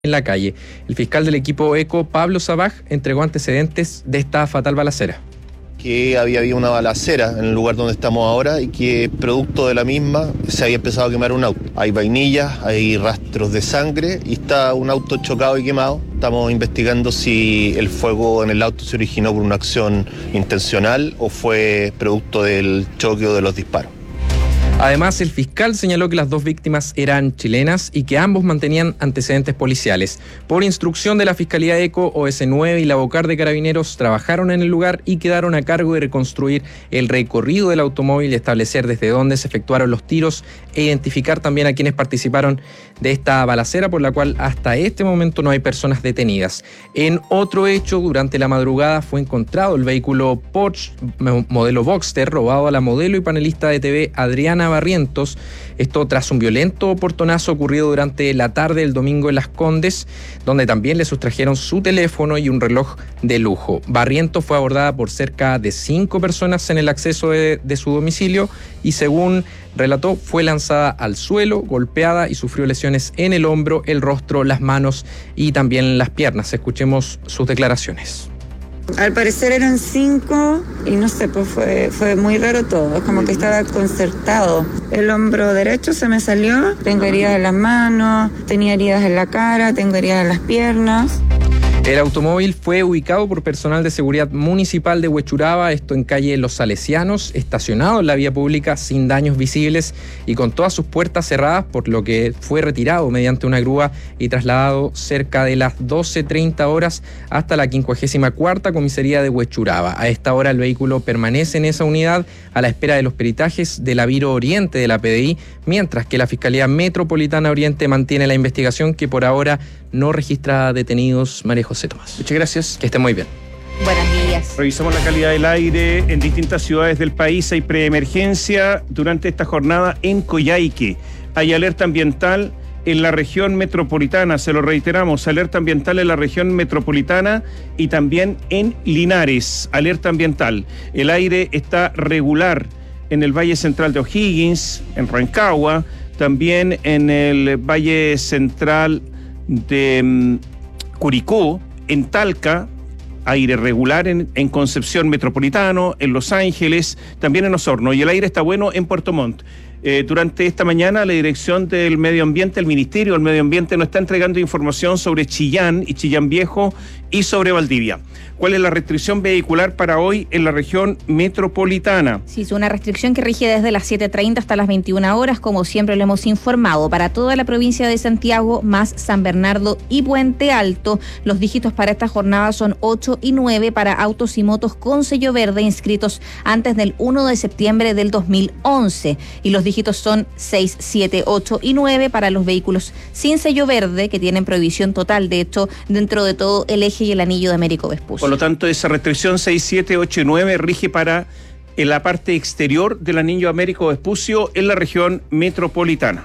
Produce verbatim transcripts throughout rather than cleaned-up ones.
en la calle. El fiscal del equipo ECO, Pablo Sabaj, entregó antecedentes de esta fatal balacera. Que había habido una balacera en el lugar donde estamos ahora y que producto de la misma se había empezado a quemar un auto. Hay vainillas, hay rastros de sangre y está un auto chocado y quemado. Estamos investigando si el fuego en el auto se originó por una acción intencional o fue producto del choque o de los disparos. Además, el fiscal señaló que las dos víctimas eran chilenas y que ambos mantenían antecedentes policiales. Por instrucción de la Fiscalía ECO, O S nueve y la Bocar de Carabineros trabajaron en el lugar y quedaron a cargo de reconstruir el recorrido del automóvil y establecer desde dónde se efectuaron los tiros e identificar también a quienes participaron de esta balacera, por la cual hasta este momento no hay personas detenidas. En otro hecho, durante la madrugada fue encontrado el vehículo Porsche modelo Boxster robado a la modelo y panelista de T V Adriana Barrientos. Esto tras un violento portonazo ocurrido durante la tarde del domingo en Las Condes, donde también le sustrajeron su teléfono y un reloj de lujo. Barrientos fue abordada por cerca de cinco personas en el acceso de, de su domicilio y, según relató, fue lanzada al suelo, golpeada y sufrió lesiones en el hombro, el rostro, las manos y también las piernas. Escuchemos sus declaraciones. Al parecer eran cinco y no sé, pues fue, fue muy raro todo, como que estaba concertado. El hombro derecho se me salió, tengo heridas en las manos, tenía heridas en la cara, tengo heridas en las piernas. El automóvil fue ubicado por personal de seguridad municipal de Huechuraba, esto en calle Los Salesianos, estacionado en la vía pública sin daños visibles y con todas sus puertas cerradas, por lo que fue retirado mediante una grúa y trasladado cerca de las doce treinta horas hasta la quincuagésima cuarta comisaría de Huechuraba. A esta hora el vehículo permanece en esa unidad a la espera de los peritajes de la Viro Oriente de la P D I, mientras que la Fiscalía Metropolitana Oriente mantiene la investigación que por ahora no registra detenidos. María José Tomás. Muchas gracias. Que esté muy bien. Buenos días. Revisamos la calidad del aire en distintas ciudades del país. Hay preemergencia durante esta jornada en Coyhaique. Hay alerta ambiental en la región metropolitana, se lo reiteramos, alerta ambiental en la región metropolitana y también en Linares, alerta ambiental. El aire está regular en el Valle Central de O'Higgins, en Rancagua, también en el Valle Central de um, Curicó, en Talca, aire regular en, en Concepción Metropolitano, en Los Ángeles, también en Osorno, y el aire está bueno en Puerto Montt. Eh, durante esta mañana la Dirección del Medio Ambiente, el Ministerio del Medio Ambiente nos está entregando información sobre Chillán y Chillán Viejo y sobre Valdivia. ¿Cuál es la restricción vehicular para hoy en la región metropolitana? Sí, es una restricción que rige desde las siete treinta hasta las veintiuna horas, como siempre lo hemos informado, para toda la provincia de Santiago, más San Bernardo y Puente Alto. Los dígitos para esta jornada son ocho y nueve para autos y motos con sello verde inscritos antes del primero de septiembre del dos mil once. Y los dígitos son seis, siete, ocho y nueve para los vehículos sin sello verde, que tienen prohibición total, de hecho, dentro de todo el eje y el anillo de Américo Vespucio. Por lo tanto, esa restricción seis, siete, ocho y nueve rige para en la parte exterior del anillo Américo Vespucio en la región metropolitana.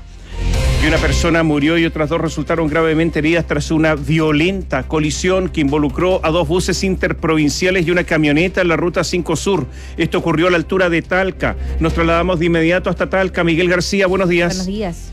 Y una persona murió y otras dos resultaron gravemente heridas tras una violenta colisión que involucró a dos buses interprovinciales y una camioneta en la ruta cinco Sur. Esto ocurrió a la altura de Talca. Nos trasladamos de inmediato hasta Talca. Miguel García, buenos días. Buenos días.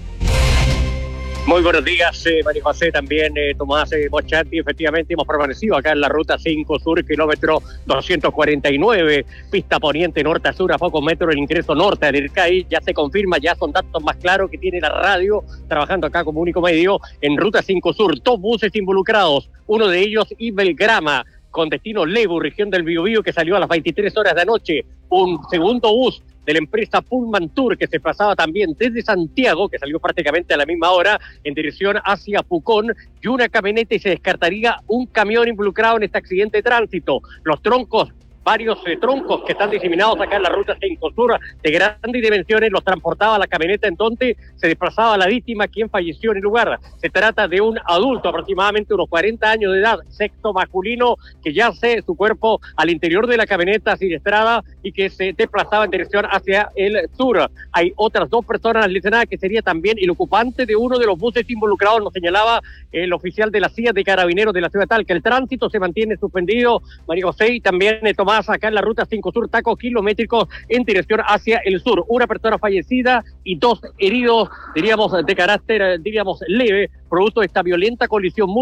Muy buenos días, eh, María José, también eh, Tomás eh, Bochatti. Efectivamente hemos permanecido acá en la ruta cinco Sur, kilómetro doscientos cuarenta y nueve, pista poniente norte a sur, a pocos metros del ingreso norte del IRCAI. Ya se confirma, ya son datos más claros que tiene la radio, trabajando acá como único medio en ruta cinco Sur. Dos buses involucrados, uno de ellos Ibelgrama, con destino Lebu, región del Biobío, que salió a las veintitrés horas de anoche. Un segundo bus de la empresa Pullman Tour, que se pasaba también desde Santiago, que salió prácticamente a la misma hora, en dirección hacia Pucón, y una camioneta, y se descartaría un camión involucrado en este accidente de tránsito. Los troncos, varios eh, troncos que están diseminados acá en la ruta cinco Sur, de grandes dimensiones, los transportaba la camioneta, en donde se desplazaba la víctima, quien falleció en el lugar. Se trata de un adulto, aproximadamente unos cuarenta años de edad, sexo masculino, que yace su cuerpo al interior de la camioneta siniestrada y que se desplazaba en dirección hacia el sur. Hay otras dos personas lesionadas, que sería también el ocupante de uno de los buses involucrados, nos señalaba el oficial de la C I A de Carabineros de la ciudad de Talca. El tránsito se mantiene suspendido, María José, y también eh, Tomás, Tomás, acá en la ruta cinco Sur, tacos kilométricos en dirección hacia el sur. Una persona fallecida y dos heridos, diríamos, de carácter, diríamos, leve, producto de esta violenta colisión.